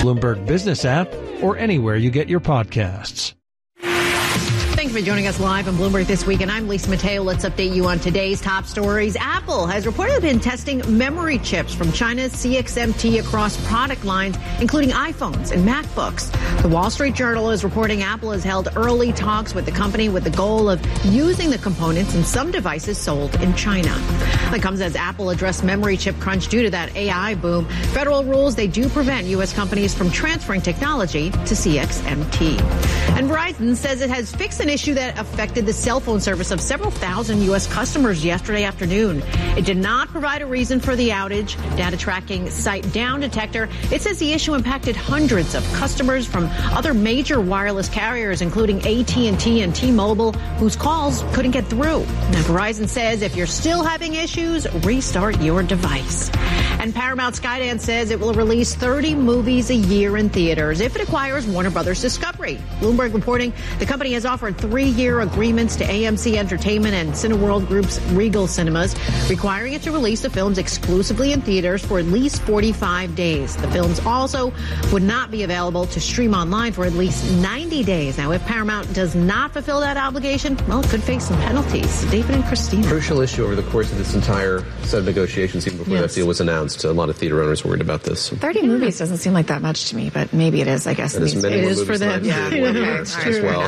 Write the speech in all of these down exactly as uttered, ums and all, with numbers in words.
Bloomberg Business app, or anywhere you get your podcasts. Thanks for joining us live on Bloomberg This Week, and I'm Lisa Mateo. Let's update you on today's top stories. Apple has reportedly been testing memory chips from China's C X M T across product lines, including iPhones and MacBooks. The Wall Street Journal is reporting Apple has held early talks with the company with the goal of using the components in some devices sold in China. That comes as Apple addressed memory chip crunch due to that A I boom. Federal rules, they do prevent U S companies from transferring technology to C X M T. And Verizon says it has fixed an issue that affected the cell phone service of several thousand U S customers yesterday afternoon. It did not provide a reason for the outage. Data tracking site Down Detector, it says the issue impacted hundreds of customers from other major wireless carriers, including A T and T and T-Mobile, whose calls couldn't get through. Now, Verizon says if you're still having issues, restart your device. And Paramount Skydance says it will release thirty movies a year in theaters if it acquires Warner Brothers Discovery. Bloomberg reporting the company has offered three-year agreements to A M C Entertainment and Cineworld Group's Regal Cinemas, requiring it to release the films exclusively in theaters for at least forty-five days. The films also would not be available to stream online for at least ninety days. Now, if Paramount does not fulfill that obligation, well, it could face some penalties. David and Christina. Crucial issue over the course of this entire set of negotiations, even before yes. that deal was announced. A lot of theater owners worried about this. thirty yeah. movies doesn't seem like that much to me, but maybe it is, I guess. It is, many it more is movies for them. Yeah. Okay. As well.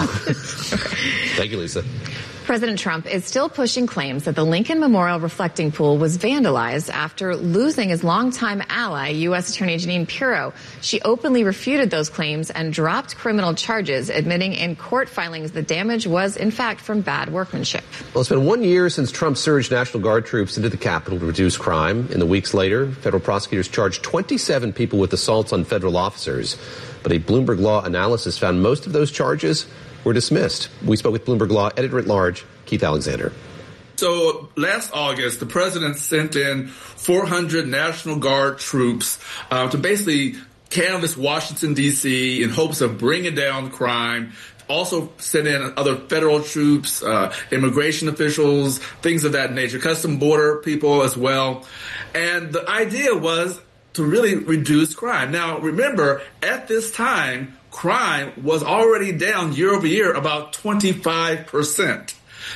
Thank you, Lisa. President Trump is still pushing claims that the Lincoln Memorial reflecting pool was vandalized after losing his longtime ally, U S Attorney Jeanine Pirro. She openly refuted those claims and dropped criminal charges, admitting in court filings the damage was, in fact, from bad workmanship. Well, it's been one year since Trump surged National Guard troops into the Capitol to reduce crime. In the weeks later, federal prosecutors charged twenty-seven people with assaults on federal officers. But a Bloomberg Law analysis found most of those charges were dismissed. We spoke with Bloomberg Law editor-at-large, Keith Alexander. So last August, the president sent in four hundred National Guard troops uh, to basically canvass Washington, D C in hopes of bringing down crime. Also sent in other federal troops, uh, immigration officials, things of that nature, custom border people as well. And the idea was to really reduce crime. Now, remember, at this time, crime was already down year over year about twenty-five percent.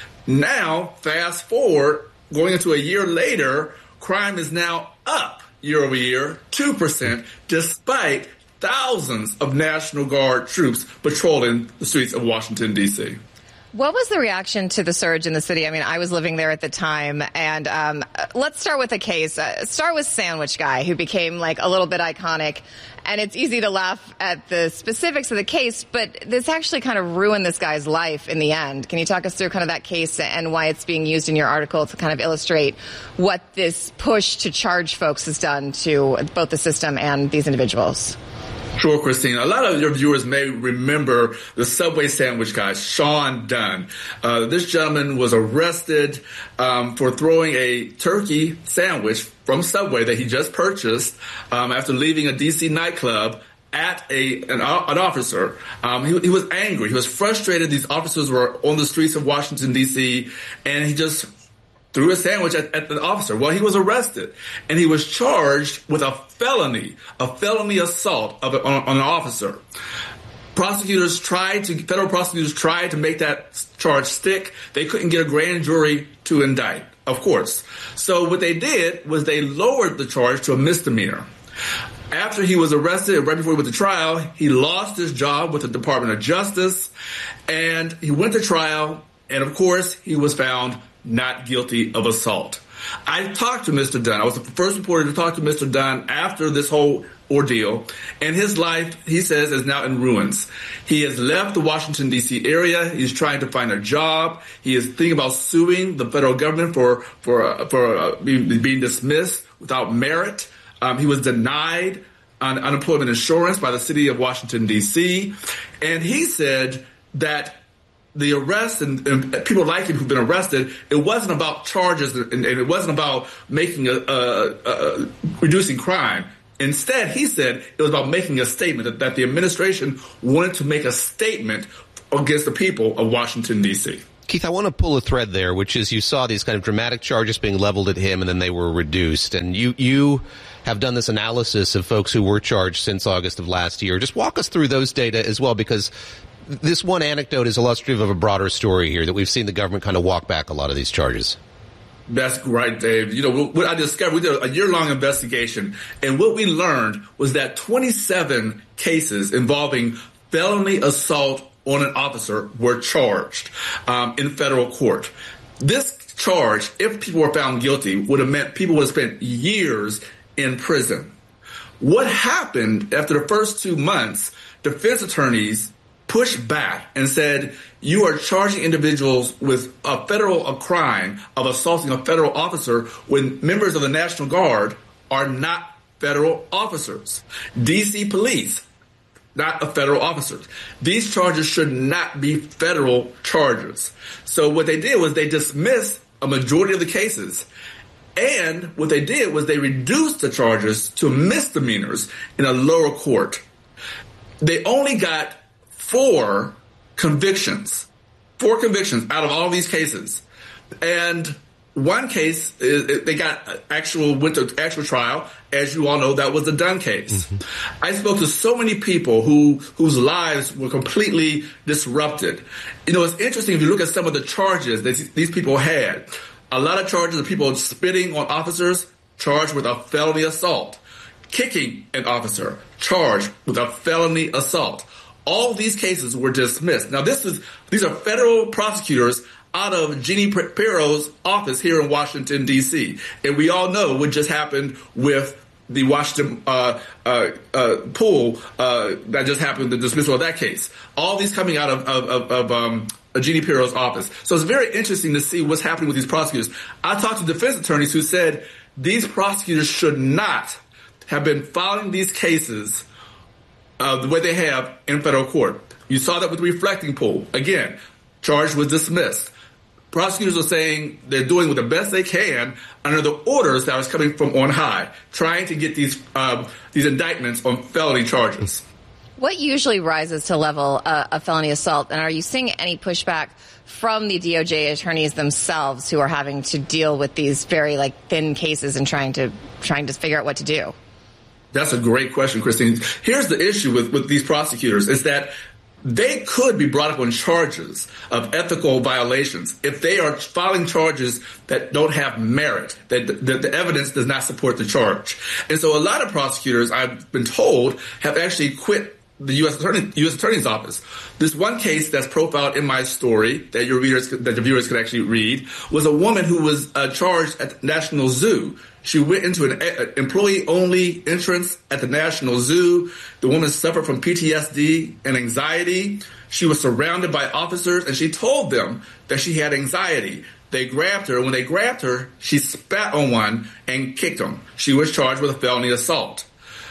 Now, fast forward, going into a year later, crime is now up year over year, two percent, despite thousands of National Guard troops patrolling the streets of Washington, D C. What was the reaction to the surge in the city? I mean, I was living there at the time, and um, let's start with a case. Uh, start with Sandwich Guy, who became like a little bit iconic, and it's easy to laugh at the specifics of the case, but this actually kind of ruined this guy's life in the end. Can you talk us through kind of that case and why it's being used in your article to kind of illustrate what this push to charge folks has done to both the system and these individuals? Sure, Christina. A lot of your viewers may remember the Subway sandwich guy, Sean Dunn. Uh, this gentleman was arrested um, for throwing a turkey sandwich from Subway that he just purchased um, after leaving a D C nightclub at a an, an officer. Um, he, he was angry. He was frustrated. These officers were on the streets of Washington, D C, and he just threw a sandwich at, at the officer. Well, he was arrested, and he was charged with a felony, a felony assault of a, on, on an officer. Prosecutors tried to, federal prosecutors tried to make that charge stick. They couldn't get a grand jury to indict, of course. So what they did was they lowered the charge to a misdemeanor. After he was arrested, right before he went to trial, he lost his job with the Department of Justice, and he went to trial, and of course, he was found not guilty of assault. I talked to Mister Dunn. I was the first reporter to talk to Mister Dunn after this whole ordeal, and his life, he says, is now in ruins. He has left the Washington, D C area. He's trying to find a job. He is thinking about suing the federal government for for uh, for uh, being, being dismissed without merit. Um, he was denied un- unemployment insurance by the city of Washington, D C, and he said that the arrest and, and people like him who've been arrested, it wasn't about charges and, and it wasn't about making a, a, a reducing crime. Instead, he said it was about making a statement that, that the administration wanted to make a statement against the people of Washington, D C. Keith, I want to pull a thread there, which is you saw these kind of dramatic charges being leveled at him and then they were reduced. And you, you have done this analysis of folks who were charged since August of last year. Just walk us through those data as well, because this one anecdote is illustrative of a broader story here, that we've seen the government kind of walk back a lot of these charges. That's right, Dave. You know, what I discovered, we did a year-long investigation, and what we learned was that twenty-seven cases involving felony assault on an officer were charged um, in federal court. This charge, if people were found guilty, would have meant people would have spent years in prison. What happened after the first two months, defense attorneys pushed back and said, you are charging individuals with a federal a crime of assaulting a federal officer when members of the National Guard are not federal officers. D C police, not a federal officer. These charges should not be federal charges. So what they did was they dismissed a majority of the cases. And what they did was they reduced the charges to misdemeanors in a lower court. They only got four convictions, four convictions out of all these cases. And one case, they got actual, went to actual trial. As you all know, that was the Dunn case. Mm-hmm. I spoke to so many people who, whose lives were completely disrupted. You know, it's interesting if you look at some of the charges that these people had. A lot of charges of people spitting on officers, charged with a felony assault. Kicking an officer, charged with a felony assault. All these cases were dismissed. Now, this is these are federal prosecutors out of Jeannie Pirro's office here in Washington, D C. And we all know what just happened with the Washington uh, uh, uh, pool uh, that just happened, the dismissal of that case. All these coming out of, of, of, of um, Jeannie Pirro's office. So it's very interesting to see what's happening with these prosecutors. I talked to defense attorneys who said these prosecutors should not have been filing these cases uh, the way they have in federal court. You saw that with the reflecting pool. Again, charge was dismissed. Prosecutors are saying they're doing the best they can under the orders that was coming from on high, trying to get these um, these indictments on felony charges. What usually rises to level uh, a felony assault, and are you seeing any pushback from the D O J attorneys themselves who are having to deal with these very like thin cases and trying to trying to figure out what to do? That's a great question, Christine. Here's the issue with, with these prosecutors is that they could be brought up on charges of ethical violations if they are filing charges that don't have merit, that the, the evidence does not support the charge. And so a lot of prosecutors, I've been told, have actually quit the U S Attorney, U S Attorney's Office. This one case that's profiled in my story that your readers, that your viewers could actually read, was a woman who was uh, charged at the National Zoo. She went into an uh, employee-only entrance at the National Zoo. The woman suffered from P T S D and anxiety. She was surrounded by officers, and she told them that she had anxiety. They grabbed her. When they grabbed her, she spat on one and kicked him. She was charged with a felony assault.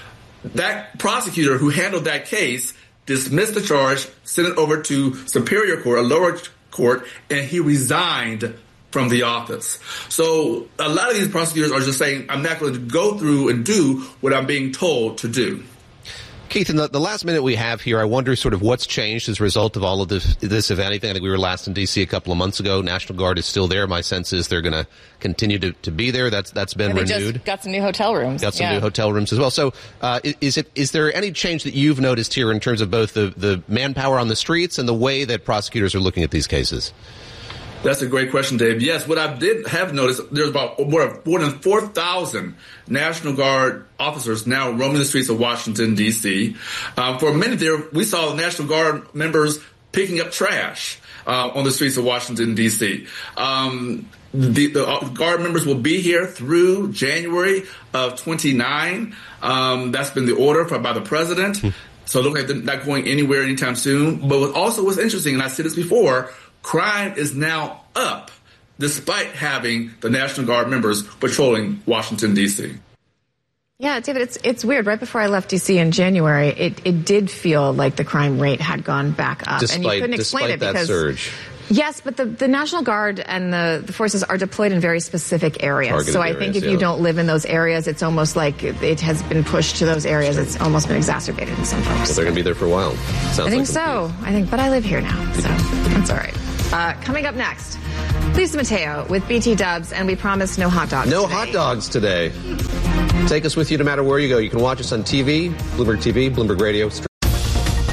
That prosecutor who handled that case dismissed the charge, sent it over to Superior Court, a lower court, and he resigned from the office. So a lot of these prosecutors are just saying, I'm not going to go through and do what I'm being told to do. Keith, in the, the last minute we have here, I wonder sort of what's changed as a result of all of this, this, if anything. I think we were last in D C a couple of months ago. National Guard is still there. My sense is they're going to continue to, to be there. That's that's been yeah, they renewed. Just got some new hotel rooms. Got some yeah. new hotel rooms as well. So uh, is it is there any change that you've noticed here in terms of both the, the manpower on the streets and the way that prosecutors are looking at these cases? That's a great question, Dave. Yes, what I did have noticed, there's about more, more than four thousand National Guard officers now roaming the streets of Washington, D C. Um, for a minute there, we saw National Guard members picking up trash uh, on the streets of Washington, D C. Um, the, the Guard members will be here through January of twenty-nine. Um, that's been the order for, by the president. Hmm. So look like they're not going anywhere anytime soon. But what also was interesting, and I said this before, crime is now up despite having the National Guard members patrolling Washington, D C. Yeah, David, it's it's weird. Right before I left D C in January, it, it did feel like the crime rate had gone back up. Despite, and you couldn't explain despite it because that surge. Yes, but the, the National Guard and the, the forces are deployed in very specific areas. Targeted so I areas, think if yeah. you don't live in those areas, it's almost like it has been pushed to those areas. Sure. It's almost been exacerbated in some folks. Well, they're going to be there for a while. Sounds I think like so. I think, but I live here now, so that's all right. Uh, coming up next, Lisa Mateo with B T Dubs, and we promise no hot dogs No today. hot dogs today. Take us with you no matter where you go. You can watch us on T V, Bloomberg T V, Bloomberg Radio.